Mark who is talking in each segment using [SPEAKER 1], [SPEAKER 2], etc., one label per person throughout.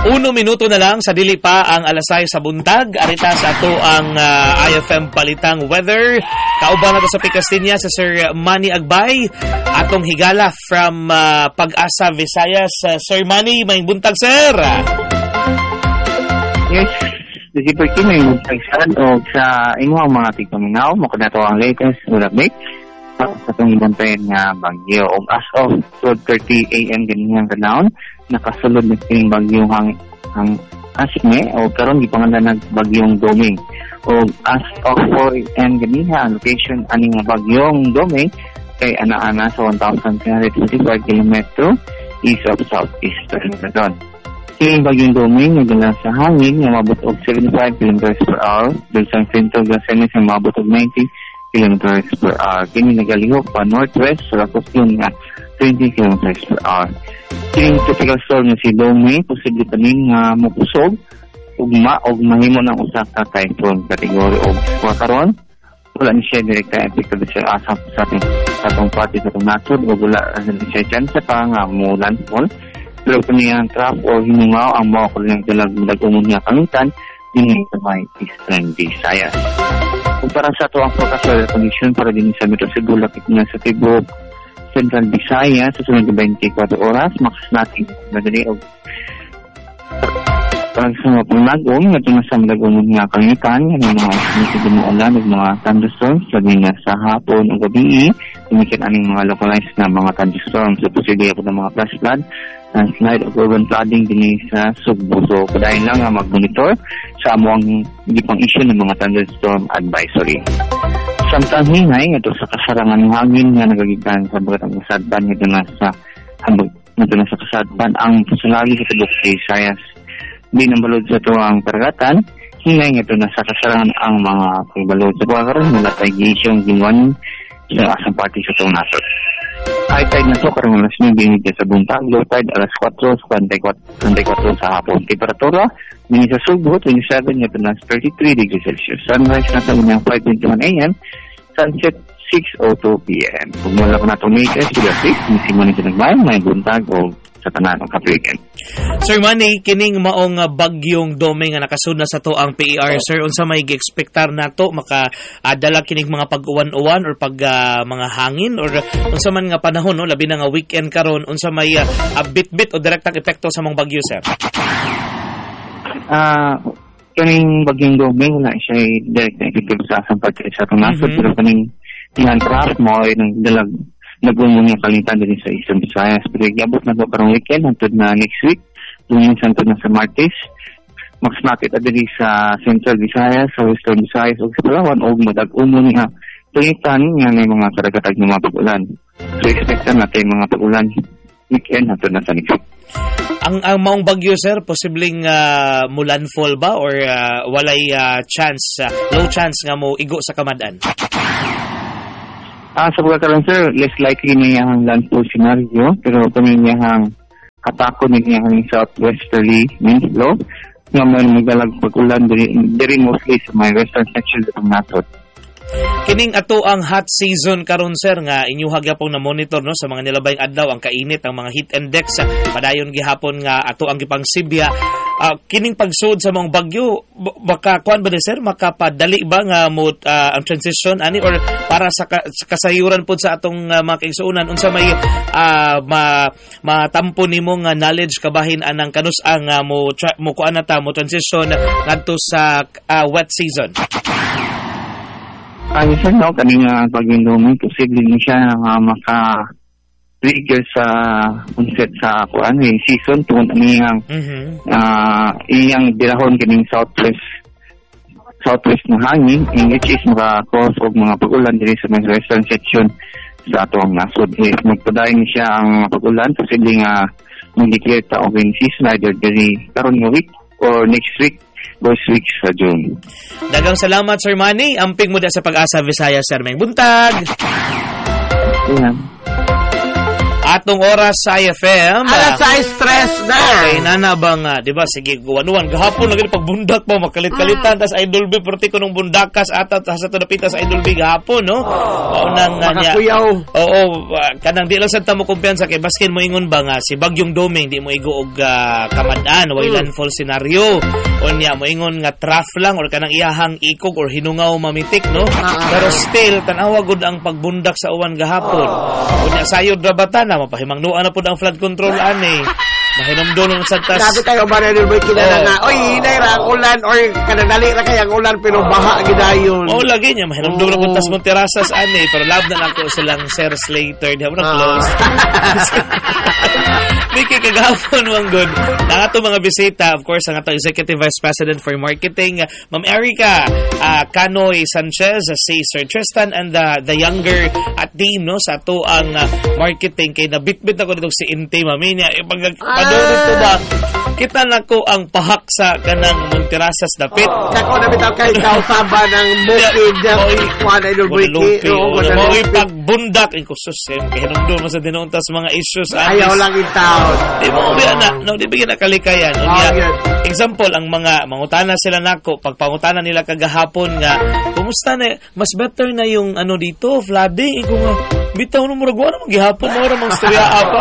[SPEAKER 1] minuto na lang sa dili pa ang alasay sa buntag. Arita sa ato ang IFM Balitang Weather. Kauban nato sa Picastinia sa Sir Manny Agbay. Atong higala from Pag-asa, Visayas. Sir Manny, may buntag, sir.
[SPEAKER 2] Yes, this is Perkin, may buntag, sir. O sa inyong mga tigpaminaw, mukha na ito ang latest update sa itong ibuntayan nga bagyo. O as of 12:30 a.m. ganyan kanahon, nakasulod na yung bagyong ang Asme o karon di pangalan bagyong Doming. O as of 4 a.m. ganyan, location aning bagyong Doming kay ana-ana sa 1,325 km east of southeastern Luzon. Yung bagyong Doming nagdala sa hangin na mabot og 75 km per hour, dahil sa sentro gasenes na mabot og 90 km per hour. Kini nagalihok pa northwest sa lakosyon nga 20 km per hour. Kining tropical storm nga si Doming, posible pa nin nga mapusog ugma og mahimo ng usa ka typhoon kategory og 4 karon. Wala ni siya direkta epekto sa asap sa atong party sa atong nasod o wala siya chance pa nga mo landfall. Pero kaniyang trap o hinungaw ang mga kulang dalag-umon nga kangitan din sa may Eastern Visayas. Kung para sa ito ang forecast weather condition para din sa Metro Cebu, lapit na sa Tibok, Central Visayas sa sunod 24 oras, makas natin madali o parang sa mga panglagom, ito na sa malagom nga kangitan, yung mga sinigin mo ulan, mga thunderstorms, sabi na sa hapon o gabi, tumikin aning mga localized na mga thunderstorms. So, posible ako ng mga flash flood, slide o urban flooding din sa Sugbo. So, kadahin lang mag-monitor sa amuang hindi pang issue ng mga thunderstorm advisory. Samtang hingay, ito sa kasarangan ng hangin na nagagitan sa bagatang kasadban, ito na sa kasadban, ang pasalagi sa Tibok Visayas. Di nang balod sa ito ang karagatan, hingay ito na sa kasarangan ang mga pagbalod sa pagkakaroon mula tayo gisyong ginwan sa asang party sa itong nasod. High tide na ito, karong alas 9 binigay sa buntag, low tide alas 4 sa hapon. Temperatura, mini sa Sugbo, 27, ito na 33 degrees Celsius. Sunrise na ito ng 5:21 a.m., sunset 6:02 p.m. Kung mula ko na itong latest, sila 6, misi mo nito nagbayan, may buntag o sa tanan ng kapligan.
[SPEAKER 1] Sir Manny, kining maong bagyong Doming nga nakasud na sa to ang PER, sir, unsa may gi-expectar nato makadala kining mga pag-uwan-uwan or pag mga hangin or unsa man nga panahon, no, labi na nga weekend karon, unsa may bit-bit o direktang epekto sa mga bagyo, sir?
[SPEAKER 2] Kining bagyong Doming wala siya direct na epekto sa asang parte sa itong nasod, pero kining yan trap mo ay nagdalag nag-umon nga kalitan din sa Eastern Visayas. Pero iabot na ito karong weekend, hantod na next week, tuwing hantod na sa Martes. Mas nakita din sa Central Visayas, sa Western Visayas, o sa Palawan, o madag-umon nga kalitan nga may mga karagatag ng mga pag-ulan. So, expectan natin mga pag-ulan weekend, hantod na sa next week.
[SPEAKER 1] Ang maong bagyo, sir, posibleng mulanfall ba or walay chance, low chance nga mo igo sa kamadan?
[SPEAKER 2] Sa pagkakaroon, sir, less likely na yung landfall scenario, pero kami niyang katako na yung southwesterly wind flow nga may magdalag pag-ulan diri mostly sa my western section ng nasod.
[SPEAKER 1] Kining ato ang hot season karon, sir, nga inyo hagyapon na monitor, no, sa mga nilabayng adlaw ang kainit ang mga heat index padayon gihapon nga ato ang gipang Sibya. Kining pagsud sa mga bagyo makakuan ba ni, sir, makapadali ba nga mo ang transition ani or para sa kasayuran pud sa atong mga kaigsuonan unsa may matampo nimo nga knowledge kabahin anang kanus-ang mo kuan nata mo transition ngadto sa wet season?
[SPEAKER 2] Sir, no, kaning bagyong Doming, posible ni siya maka-trigger sa onset sa season tungod ang iyang dirahon kining southwest na hangin, in which is maka-cause og mga pag-ulan diri sa mga western section sa atong nasod. If magpadayon ni siya ang pag-ulan, posible nga mag-declare ta og season either diri karon nga week or next week, first week sa June.
[SPEAKER 1] Dagang salamat, Sir Manny. Amping mo da sa Pag-asa Visayas, sir. May buntag.
[SPEAKER 2] Yeah.
[SPEAKER 1] Atong oras sa IFM.
[SPEAKER 3] Alas 6:03 na.
[SPEAKER 1] Kay nana ba nga, di ba, sige, guwanuan, gahapon lagi pagbundak pa, makalit-kalitan, tas Idol B, perti ko nung bundakas, atat, sa tunapita sa Idol B, gahapon, no? Maunang nga niya. Oo, kanang di lang sa tamo kumpiyansa, kay baskin mo ingon ba nga, si Bagyong Doming, di mo iguog kamadaan, way landfall scenario, o niya, mo ingon nga, traf lang, or kanang iyahang ikog, or hinungaw mamitik, no? Pero still, tanawa gud ang pagbundak sa uwan gahapon. O niya, sayod rabatan na, mapahimangnuan na po ang flood control, ani. Mahinumdon ng santas.
[SPEAKER 3] Grabe kayo ba na nilbay kinala nga, oy, hinay ra ang ulan, or kanadali ra kaya ang ulan, pero baha gidayon.
[SPEAKER 1] Oo, lagi niya, mahinumdon na puntas mong terasas, ani, pero love na ako silang Sir Slater, di ako na close. Miki, kagahapon, mong good. Ang ato mga bisita, of course, ang ato Executive Vice President for Marketing, Ma'am Erica Canoy Sanchez, si Sir Tristan, and the younger at team, no, sa ato ang marketing, kay nabitbit ako dito si Inte, mami niya, dito ba, kita na ko ang pahak sa kanang Monterasas dapit.
[SPEAKER 3] Kako na bitaw kay kausaba ng bukid kuha na yung wiki.
[SPEAKER 1] Mo'y pagbundak. Ikusus, kaya hinumdum mo sa dinuntas mga issues.
[SPEAKER 3] Ayaw lang yung taon.
[SPEAKER 1] Di mo, di bigyan na kalikayan. Example, ang mga mangutana sila nako, pagpangutana nila kagahapon nga, kumusta na, mas better na yung ano dito, flooding. Iko nga, bitaw na muragwa na maghihapon mo rin mga storya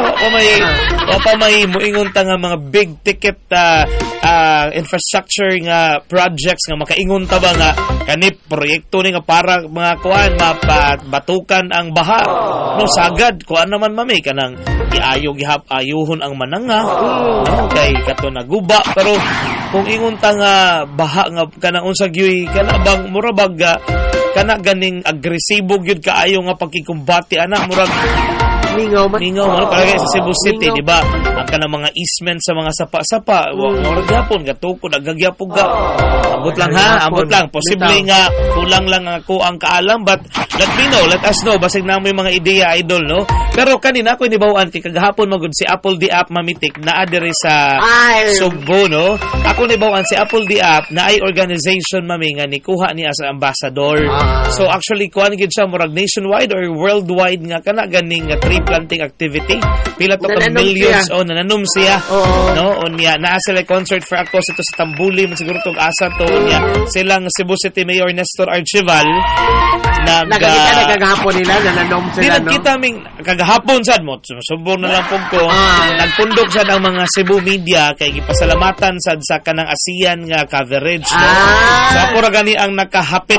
[SPEAKER 1] pa may muingon ta nga mga big ticket infrastructure nga projects nga makaingon ta ba nga kanip proyekto ni nga para mga kuan mapabatukan ang baha no sagad kuan naman mami kanang ayuhon ang mananga no kay kato naguba pero kung ingon ta nga baha nga kanang unsag yoy kana bang murabag kana ganing agresibo gyud kaayo nga pagkikumbati ana murag mingaw man palagi sa Cebu City di ba ang kanang mga easement sa mga sapa-sapa murag gapon gatukod agagyapog ambot lang posible nga kulang lang ako ang kaalam but let us know basig na mo yung mga ideya idol no pero kanina ako inibawan kay kagahapon magud si Apple the App mamitik naa diri sa Sugbo no ako nibawan si Apple the App na ay organization mami nga nikuha ni as ambassador so actually kuan gid siya murag nationwide or worldwide nga kana ganing tree planting activity pila to ka millions nananom siya no unya naa sila concert for ako sa Tambuli siguro tong asa to unya silang Cebu City Mayor Nestor Archival
[SPEAKER 3] nagkagahapon nila nananom sila no
[SPEAKER 1] kita ming kagahapon sad mo subong na lang pug ko nagpundok sad ang mga Cebu media kay gipasalamatan sad sa kanang ASEAN nga coverage no so ako ra gani ang nakahapit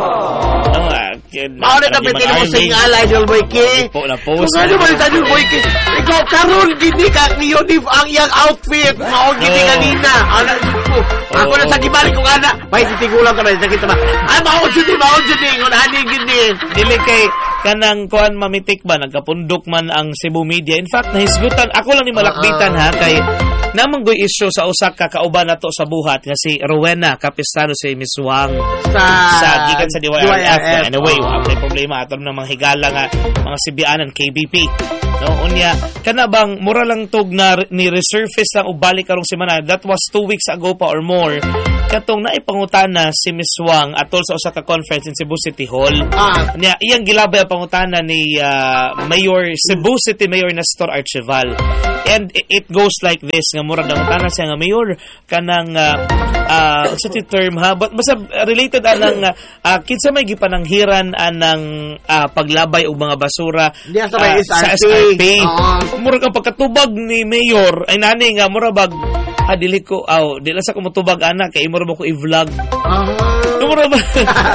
[SPEAKER 3] mao na tapit mo singala Idol Boyki
[SPEAKER 1] po na post
[SPEAKER 3] ano ba Idol Boyki ikaw karon gini ka ni ang iyang outfit mao gini kanina ana ako na sa gibalik kong ana may titigulang ka ba sakit ba mao jud ngon ani gini
[SPEAKER 1] dili kay kanang kuan mamitik ba nagkapundok man ang Cebu media in fact nahisgutan ako lang ni malakbitan ha kay namang goy issue sa usa ka kauban nato sa buhat nga si Rowena Capistrano si Miss Wang sa gikan sa DYRF anyway may problema aton ng mga higala nga mga Sibianan KBP no unya kana bang mura lang tog na ni resurface lang ubalik karong semana that was 2 weeks ago pa or more katong naipangutana si Miss Wang atol sa usa ka conference in Cebu City Hall niya iyang gilabay ang pangutana ni Mayor Cebu City Mayor Nestor Archival and it goes like this nga mura daw utana siya nga mayor kanang sa term ha but basta related anang kinsa may gipananghiran anang paglabay og mga basura sa SRP mura ka pagkatubag ni mayor ay nani nga mura bag dili ko dili sa ko motubag ana kay mura mo ko i-vlog mura ba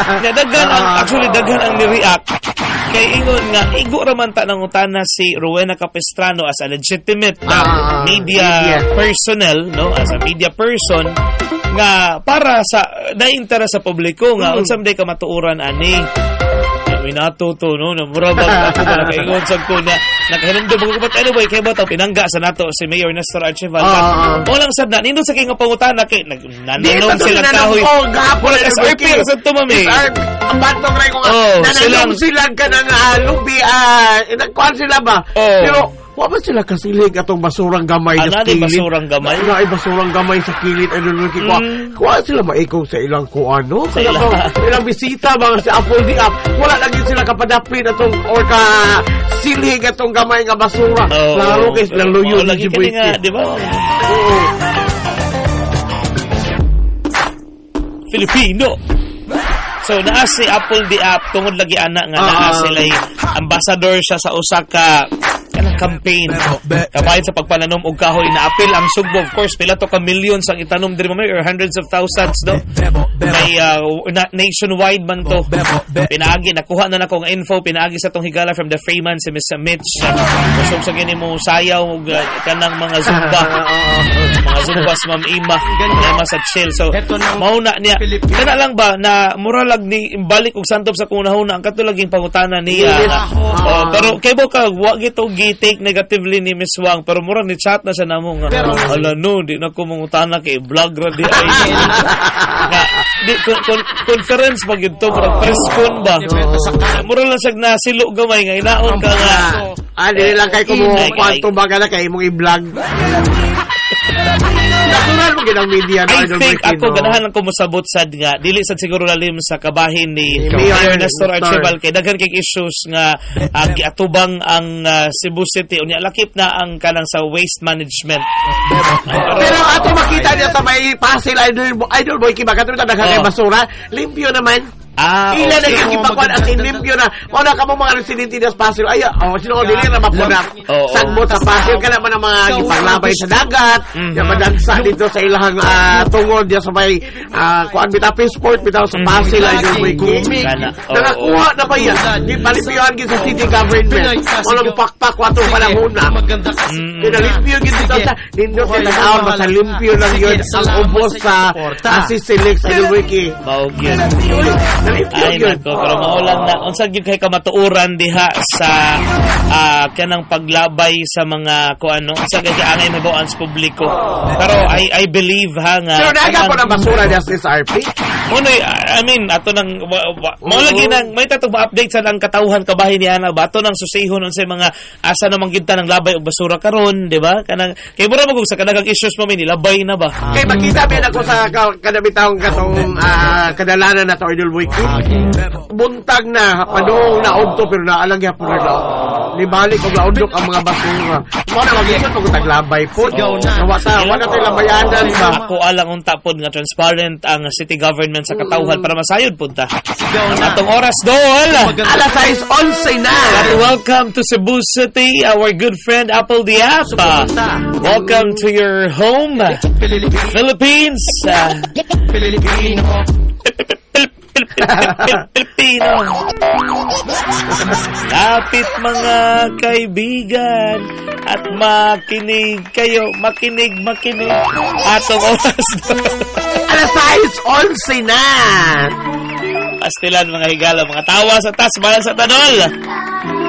[SPEAKER 1] daghan ang ni-react kay ingon nga igo raman ta nang utana si Rowena Capistrano as a legitimate media personnel no as a media person nga para sa na-interest sa publiko nga unsam day ka matuuran ani minato to no mura ba ako ba nakaingon sa ko na nakahinumdum ko but anyway kay ba pinangga sa nato si Mayor Nestor Archival walang sad na nindot sa kay nga pangutana kay nananom sila kahoy wala ka sa RP sa to mami
[SPEAKER 3] ang batong ray ko nananom sila ka nang lubi nagkuhan sila ba pero wala sila kasilig atong basurang gamay sa kilid.
[SPEAKER 1] Basurang gamay?
[SPEAKER 3] Basurang gamay sa kilid. Kuha sila maikaw sa ilang kuano. Sa ilang bisita, mga si Apple the App. Wala lagi sila kapadapin atong or kasilig atong gamay nga basura. Lalo kayo silang luyo.
[SPEAKER 1] Lagi ka nga, di ba?
[SPEAKER 3] Oo.
[SPEAKER 1] Filipino. So naa si Apple the app tungod lagi ana nga naa sila ambassador siya sa usa ka kanang campaign kabahin sa pagpananom og kahoy na apil ang Sugbo. Of course pila to ka millions ang itanom diri mamay or hundreds of thousands no. May nationwide man to. Pinaagi nakuha na nako ang info pinaagi sa tong higala from the Freeman si Miss Mitch. Kusog sa gini mo sayaw og kanang mga zumba. Mga zumba sa Ma'am Ima sa chill. So mao na niya kana lang ba na moral ni balik og santop sa kunahuna ang katulaging pangutana niya pero kay bo ka wa gito gi-take negatively ni Miss Wang pero mura ni chat na siya namo nga ala no di na ko mangutana kay vlog ra di ay di conference ba gito para press con ba mura lang sag nasilo gamay nga inaon ka nga
[SPEAKER 3] di lang kay kumo kwanto baga na kay imong i-vlog. Natural mo ginang media na
[SPEAKER 1] I think ako ganahan lang ko mosabot sad nga dili sad siguro lalim sa kabahin ni Mayor Nestor Archibald kay daghan kay issues nga giatubang ang Cebu City unya lakip na ang kanang sa waste management.
[SPEAKER 3] Pero ato makita niya sa may Pasig idol boy kibagat daghan kay basura limpyo naman. Ila na yung ipakuan at inimpyo na wala ka mo mga residente na Pasig ay sino ko dili na mapuna sagbot sa Pasig ka naman ang mga ipaglabay sa dagat yung madagsa dito sa ilahang tungod diya sa may kuan bitaw sport bitaw sa Pasig ay yung may kumig nakakuha na ba yan di palipyohan sa city government walang pakpak wato panahuna pinalimpyo dito sa nindo sa nag-aon basta limpyo lang yun ang ubos sa Sisilix sa Ilwiki ay nako pero maulang na unsa gyud kay
[SPEAKER 1] kamatuoran diha sa kanang paglabay sa mga kuano unsa gyud angay mabuan sa publiko pero I believe ha nga
[SPEAKER 3] pero naga po na basura diha sa RP
[SPEAKER 1] I mean ato nang mao lagi nang may tatong update sa nang katawhan kabahin niya na ba ato nang susihon unsay mga asa namang gyud tanang labay og basura karon di ba kanang kay mura magug sa kadagang issues mo nilabay na ba
[SPEAKER 3] kay makita mi ako sa kadabitawon katong kadalanan na to idol week buntag na padung na ogto pero naalang gyapon na libalik og laudok ang mga basura mo na magisan pag taglabay po wala tay labayanan ba
[SPEAKER 1] ako alang unta pod nga transparent ang city government sa katawhan para masayod punta atong oras dol
[SPEAKER 3] alas 6:11 na
[SPEAKER 1] welcome to Cebu City our good friend Apple the App welcome to your home Philippines Pilipino. Lapit mga kaibigan at makinig atong oras
[SPEAKER 3] alas 6:11 na
[SPEAKER 1] pastilan mga higala mga tawa sa tas balan sa tanol